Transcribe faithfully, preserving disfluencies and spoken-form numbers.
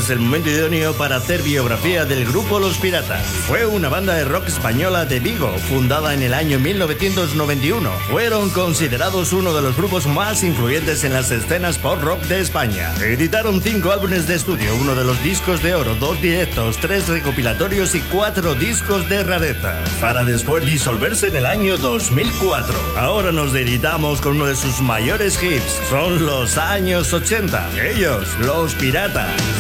es el momento idóneo para hacer biografía del grupo Los Piratas. Fue una banda de rock española de Vigo, fundada en el año mil novecientos noventa y uno. Fueron considerados uno de los grupos más influyentes en las escenas pop rock de España. Editaron cinco álbumes de estudio, uno de los discos de oro, dos directos, tres recopilatorios y cuatro discos de rareza, para después disolverse en el año dos mil cuatro. Ahora nos deslizamos con uno de sus mayores hits. Son los años ochenta. Ellos, Los Piratas.